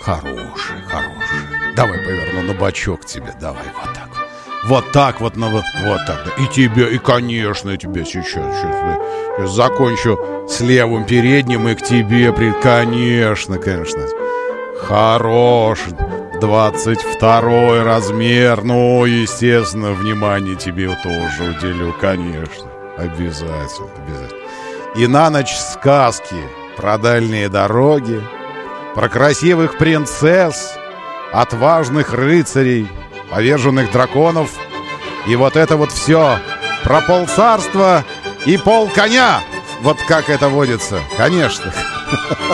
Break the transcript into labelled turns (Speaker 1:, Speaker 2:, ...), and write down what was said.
Speaker 1: Хороший, хороший. Давай поверну на бочок тебе, давай вот так. Вот так вот, вот так. Да. И тебе, и, конечно, я тебе сейчас закончу с левым передним и к тебе, конечно. Хорош. 22 размер. Ну, естественно, внимание тебе тоже уделю, конечно. Обязательно. И на ночь сказки про дальние дороги, про красивых принцесс, отважных рыцарей, поверженных драконов. И вот это вот все про полцарства и полконя. Вот как это водится, конечно.